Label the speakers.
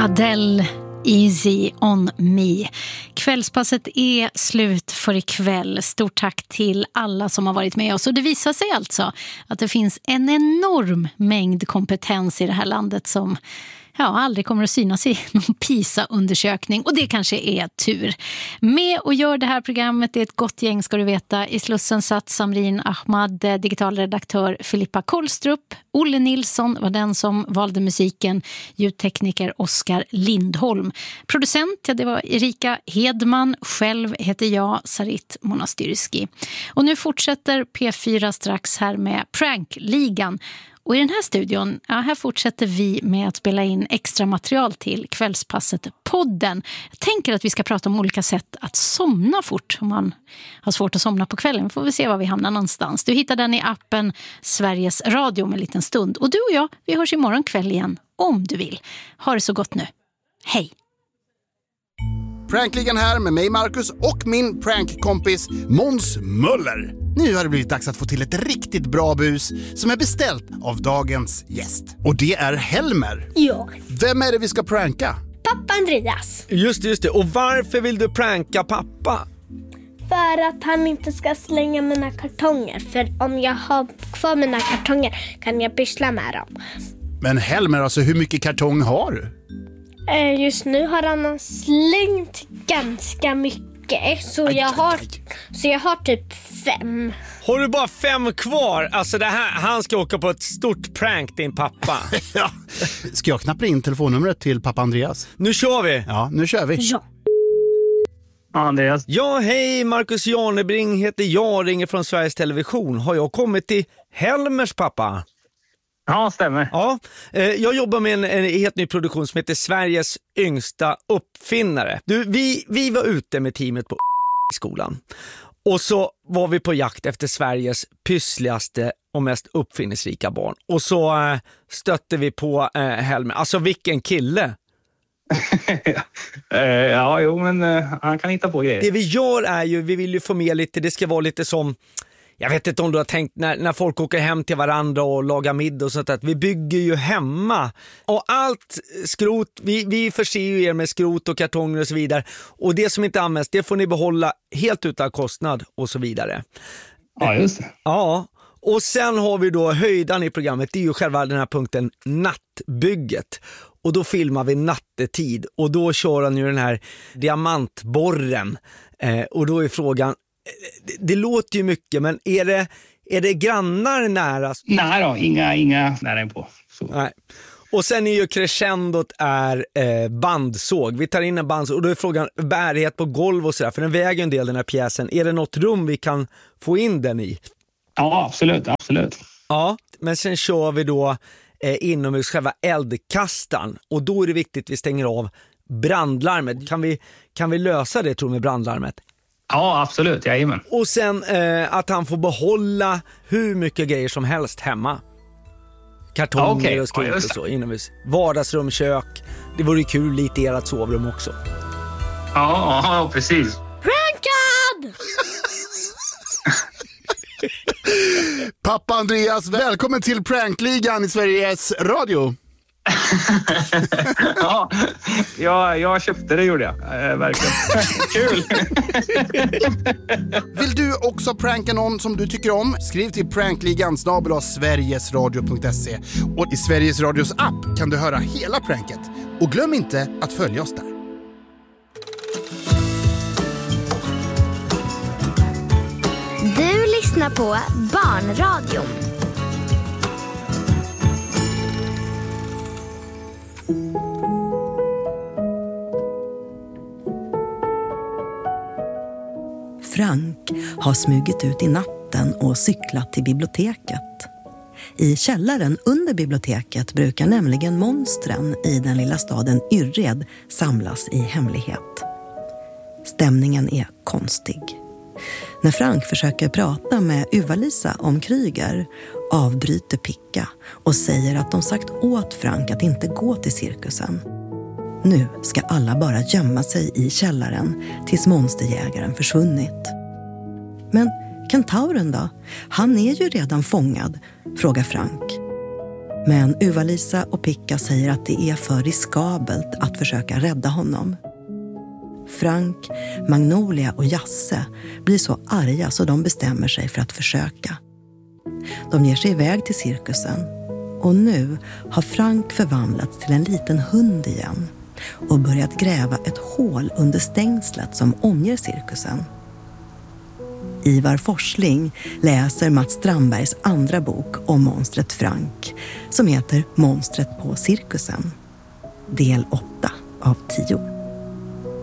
Speaker 1: Adele, Easy on me. Kvällspasset är slut för ikväll. Stort tack till alla som har varit med oss. Och det visar sig alltså att det finns en enorm mängd kompetens i det här landet som aldrig kommer att synas i någon PISA-undersökning. Och det kanske är tur. Med och gör det här programmet, det är ett gott gäng ska du veta. I Slussen satt Samrin Ahmad, digitalredaktör Filippa Kollstrup. Olle Nilsson var den som valde musiken. Ljudtekniker Oskar Lindholm. Producent, det var Erika Hedman. Själv heter jag Sarit Monastyrski. Och nu fortsätter P4 strax här med Prankligan. Och i den här studion, här fortsätter vi med att spela in extra material till Kvällspasset-podden. Jag tänker att vi ska prata om olika sätt att somna fort om man har svårt att somna på kvällen. Får vi se var vi hamnar någonstans. Du hittar den i appen Sveriges Radio om en liten stund. Och du och jag, vi hörs imorgon kväll igen om du vill. Ha det så gott nu. Hej!
Speaker 2: Prankligan här med mig Marcus och min prankkompis Måns Möller. Nu har det blivit dags att få till ett riktigt bra bus som är beställt av dagens gäst. Och det är Helmer.
Speaker 3: Ja.
Speaker 2: Vem är det vi ska pranka?
Speaker 3: Pappa Andreas.
Speaker 4: Just det. Och varför vill du pranka pappa?
Speaker 3: För att han inte ska slänga mina kartonger. För om jag har kvar mina kartonger kan jag pyssla med dem.
Speaker 2: Men Helmer, alltså hur mycket kartong har du?
Speaker 3: Just nu har han slängt ganska mycket. Så jag har typ 5.
Speaker 4: Har du bara 5 kvar? Alltså han ska åka på ett stort prank, din pappa.
Speaker 2: Ja. Ska jag knappa in telefonnumret till pappa Andreas?
Speaker 4: Nu kör vi.
Speaker 2: Ja, nu kör vi.
Speaker 3: Ja.
Speaker 5: Andreas.
Speaker 4: Ja, hej, Marcus Janebring heter jag, ringer från Sveriges Television. Har jag kommit till Helmers pappa?
Speaker 5: Ja, stämmer.
Speaker 4: Ja, jag jobbar med en helt ny produktion som heter Sveriges yngsta uppfinnare. Du, vi var ute med teamet på skolan. Och så var vi på jakt efter Sveriges pyssligaste och mest uppfinningsrika barn. Och så stötte vi på Helmer. Alltså vilken kille!
Speaker 5: Han kan hitta på grejer.
Speaker 4: Det vi gör är ju, vi vill ju få med lite, det ska vara lite som, jag vet inte om du har tänkt när folk åker hem till varandra och lagar middag och sånt, att vi bygger ju hemma. Och allt skrot, vi förser ju er med skrot och kartonger och så vidare. Och det som inte används, det får ni behålla helt utan kostnad och så vidare.
Speaker 5: Ja, just det.
Speaker 4: Ja, och sen har vi då höjdan i programmet, det är ju själva den här punkten nattbygget. Och då filmar vi nattetid och då kör han ju den här diamantborren. Och då är frågan, det låter ju mycket, men är det grannar nära?
Speaker 5: Nej då, inga nära inpå. Så.
Speaker 4: Nej. Och sen är ju crescendot bandsåg. Vi tar in en bandsåg och då är frågan bärighet på golv och sådär. För den väger en del den här pjäsen. Är det något rum vi kan få in den i?
Speaker 5: Ja, absolut.
Speaker 4: Ja, men sen kör vi då inomhus själva eldkastan. Och då är det viktigt att vi stänger av brandlarmet. Kan vi lösa det, tror du, med brandlarmet?
Speaker 5: Ja, absolut. Jajamän.
Speaker 4: Och sen att han får behålla hur mycket grejer som helst hemma. Kartonger och skrot och så inomhus. Vardagsrum, kök. Det vore kul lite i ert sovrum också.
Speaker 5: Ja, precis.
Speaker 3: Prankad!
Speaker 2: Pappa Andreas, välkommen till Prankligan i Sveriges Radio.
Speaker 5: Ja, jag köpte det, gjorde jag. Verkligen. Kul.
Speaker 2: Vill du också pranka någon som du tycker om? Skriv till prankligan@sverigesradio.se. Och i Sveriges Radios app kan du höra hela pranket. Och glöm inte att följa oss där.
Speaker 6: Du lyssnar på Barnradion.
Speaker 7: Frank har smugit ut i natten och cyklat till biblioteket. I källaren under biblioteket brukar nämligen monstren i den lilla staden Yrred samlas i hemlighet. Stämningen är konstig. När Frank försöker prata med Uva-Lisa om Kryger avbryter Picka och säger att de sagt åt Frank att inte gå till cirkusen. Nu ska alla bara gömma sig i källaren tills monsterjägaren försvunnit. Men Kentauren då? Han är ju redan fångad, frågar Frank. Men Uva-Lisa och Picka säger att det är för riskabelt att försöka rädda honom. Frank, Magnolia och Jasse blir så arga så de bestämmer sig för att försöka. De ger sig iväg till cirkusen och nu har Frank förvandlats till en liten hund igen och börjat gräva ett hål under stängslet som omger cirkusen. Ivar Forsling läser Mats Strandbergs andra bok om monstret Frank som heter Monstret på cirkusen. Del 8 av 10.